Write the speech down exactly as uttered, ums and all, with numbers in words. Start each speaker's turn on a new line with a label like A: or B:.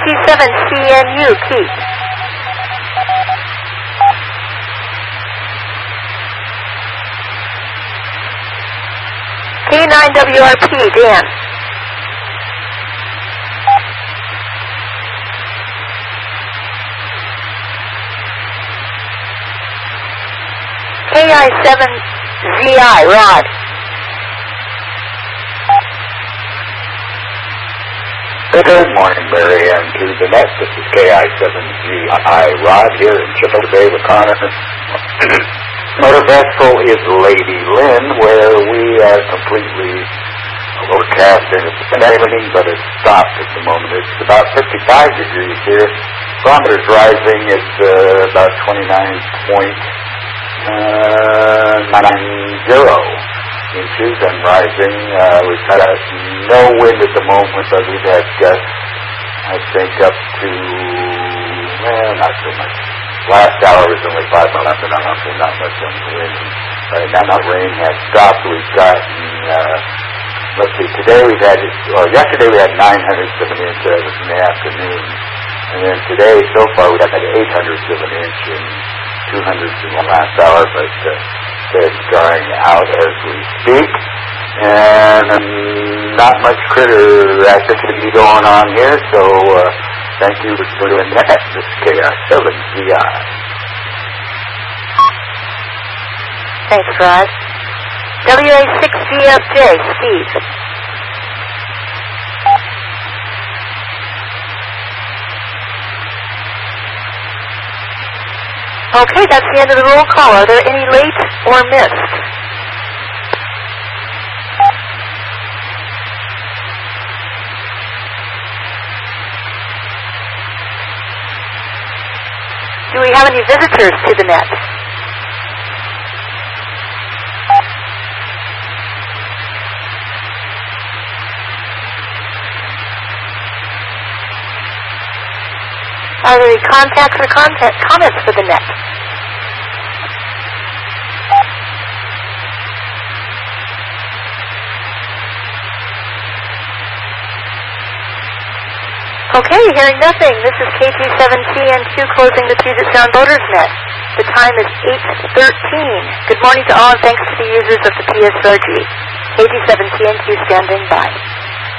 A: T seven C N U, Keith. K nine W R P, Dan. K I seven Z I, Rod.
B: Good morning, Mary, and to the net. This is K I seven Z I, Rod, here in Chippewa Bay with Connor. Motor vessel is Lady Lynn, where we are completely overcast and it's been everything, but it's stopped at the moment. It's about fifty-five degrees here. Barometer's rising. It's uh, about twenty-nine point nine zero inches and rising. Uh, we've had uh, no wind at the moment, but we've had gusts, I think, up to, well, not so much. Last hour was only five miles an hour, so not much on the wind. Right now, the rain has stopped. We've gotten, uh, let's see, today we've had, or yesterday we had nine hundredths of an inch. That was in the afternoon. And then today, so far, we have had eight hundredths of an inch and two hundredths in the last hour, but uh, it's drying out as we speak. And um, not much critter activity going on here, so uh, thank you for doing that. This is K I seven Z I.
A: Thanks, Rod. W A six G F J, Steve. Okay, that's the end of the roll call. Are there any late or missed? Do we have any visitors to the net? Are there any contacts or content comments for the net? Okay, hearing nothing. This is K T seven T N two closing the Puget Sound Boaters Net. The time is eight thirteen. Good morning to all and thanks to the users of the P S R G. K T seven T N two standing by.